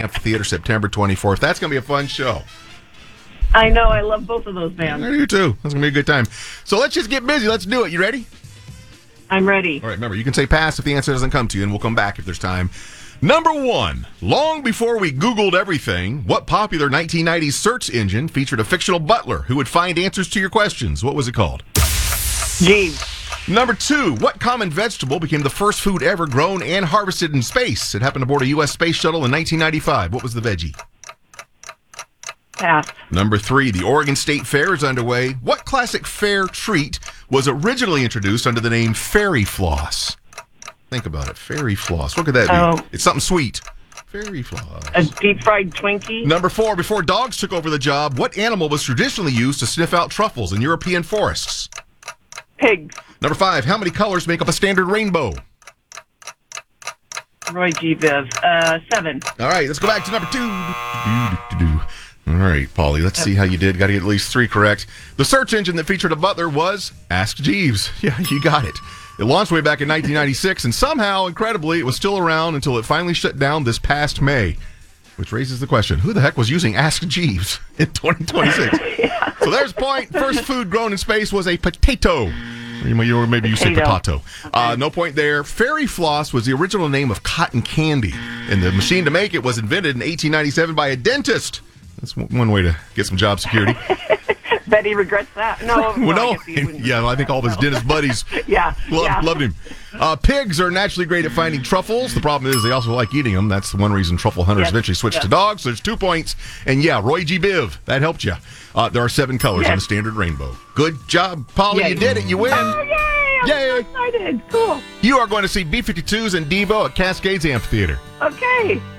Amphitheater, September 24th. That's going to be a fun show. I know. I love both of those bands. I do, too. That's going to be a good time. So let's just get busy. Let's do it. You ready? I'm ready. All right, remember, you can say pass if the answer doesn't come to you, and we'll come back if there's time. Number 1, long before we Googled everything, what popular 1990s search engine featured a fictional butler who would find answers to your questions? What was it called? Jeeves. Number 2, what common vegetable became the first food ever grown and harvested in space? It happened aboard a U.S. space shuttle in 1995. What was the veggie? Pass. Number 3, the Oregon State Fair is underway. What classic fair treat was originally introduced under the name Fairy Floss? Think about it. Fairy Floss. What could that be? Oh. It's something sweet. Fairy Floss. A deep-fried Twinkie. Number 4, before dogs took over the job, what animal was traditionally used to sniff out truffles in European forests? Pig. Number 5, how many colors make up a standard rainbow? Roy G. Biv. 7. All right, let's go back to number 2. All right, Paulie, let's see how you did. Got to get at least 3 correct. The search engine that featured a butler was Ask Jeeves. Yeah, you got it. It launched way back in 1996, and somehow, incredibly, it was still around until it finally shut down this past May. Which raises the question, who the heck was using Ask Jeeves in 2026? Yeah. So there's a point. First food grown in space was a potato. Or maybe you say potato. No point there. Fairy Floss was the original name of cotton candy, and the machine to make it was invented in 1897 by a dentist. That's one way to get some job security. Bet he regrets that. No, I think all of his dentist buddies loved him. Pigs are naturally great at finding truffles. The problem is they also like eating them. That's the one reason truffle hunters eventually switched to dogs. So there's 2 points. And Roy G. Biv, that helped you. There are 7 colors in the standard rainbow. Good job, Polly. You did it. You win. Oh, yay! I'm so excited. Cool. You are going to see B-52s and Devo at Cascades Amphitheater. Okay.